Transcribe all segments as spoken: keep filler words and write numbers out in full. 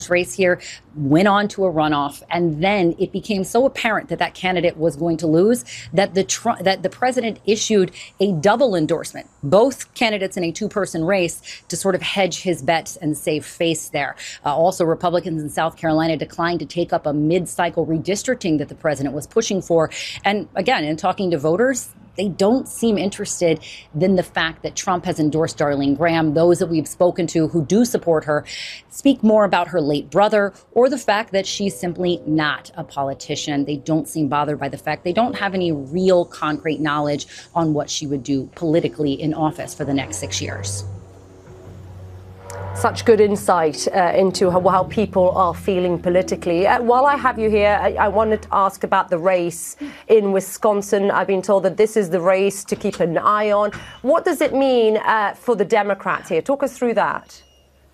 race here, went on to a runoff, and then it became so apparent that that candidate was going to lose that the Trump, that the president issued a double endorsement, both candidates in a two-person race, to sort of hedge his bets and save face there. Uh, also, Republicans in South Carolina declined to take up a mid-cycle redistricting that the president was pushing for. And again, in talking to voters, they don't seem interested in the fact that Trump has endorsed Darlene Graham. Those that we've spoken to who do support her speak more about her late brother or the fact that she's simply not a politician. They don't seem bothered by the fact they don't have any real concrete knowledge on what she would do politically in office for the next six years. Such good insight uh, into how, how people are feeling politically. Uh, while I have you here, I, I wanted to ask about the race in Wisconsin. I've been told that this is the race to keep an eye on. What does it mean uh, for the Democrats here? Talk us through that.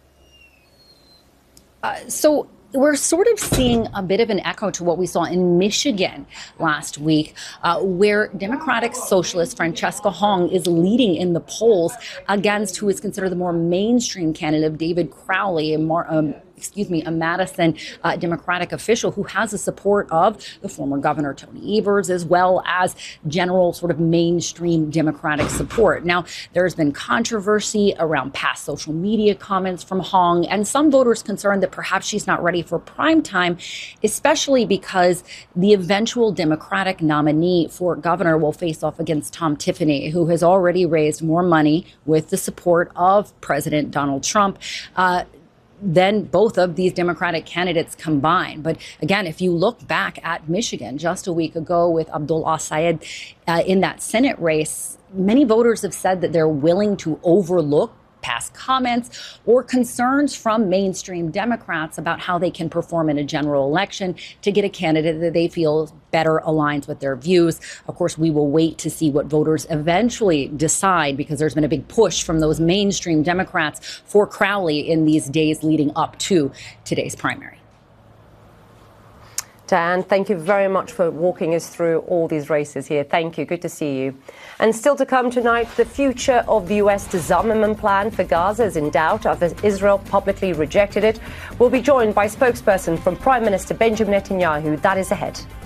Uh, so we're sort of seeing a bit of an echo to what we saw in Michigan last week, uh, where Democratic Socialist Francesca Hong is leading in the polls against who is considered the more mainstream candidate, David Crowley, a more um, excuse me, a Madison uh, Democratic official who has the support of the former governor, Tony Evers, as well as general sort of mainstream Democratic support. Now, there's been controversy around past social media comments from Hong, and some voters concerned that perhaps she's not ready for prime time, especially because the eventual Democratic nominee for governor will face off against Tom Tiffany, who has already raised more money with the support of President Donald Trump. Uh, than both of these Democratic candidates combined. But again, if you look back at Michigan just a week ago with Abdul Al-Sayed uh, in that Senate race, many voters have said that they're willing to overlook past comments or concerns from mainstream Democrats about how they can perform in a general election to get a candidate that they feel better aligns with their views. Of course, we will wait to see what voters eventually decide, because there's been a big push from those mainstream Democrats for Crowley in these days leading up to today's primary. Diane, thank you very much for walking us through all these races here. Thank you. Good to see you. And still to come tonight, the future of the U S disarmament plan for Gaza is in doubt after Israel publicly rejected it. We'll be joined by spokesperson from Prime Minister Benjamin Netanyahu. That is ahead.